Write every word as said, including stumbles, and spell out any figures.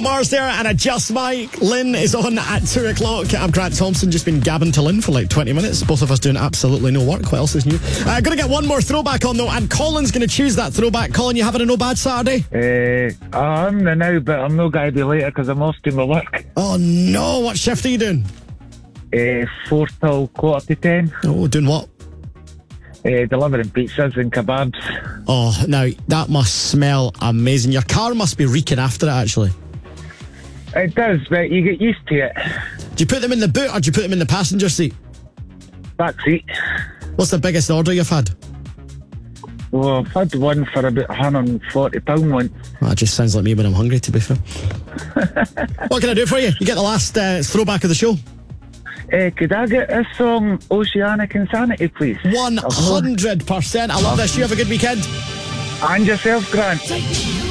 Mars there, and I Just Mike. Lynn is on at two o'clock. I'm Grant Thompson, just been gabbing to Lynn for like twenty minutes. Both of us doing absolutely no work. What else is new? Uh, gonna get one more throwback on though, and Colin's gonna choose that throwback. Colin, you having a no bad Saturday? Uh, I'm the now, but I'm not going to be later because I'm off to my work. Oh no, what shift are you doing? Uh, four till quarter to ten. Oh, doing what? Uh, delivering pizzas and kebabs. Oh, now that must smell amazing. Your car must be reeking after it, actually. It does, but you get used to it. Do you put them in the boot or do you put them in the passenger seat? Back seat. What's the biggest order you've had? Well, I've had one for about one hundred and forty pounds once. Well, that just sounds like me when I'm hungry, to be fair. What can I do for you? You get the last uh, throwback of the show. Uh, could I get a song, Oceanic Insanity, please? one hundred percent. I love this. You have a good weekend. And yourself, Grant.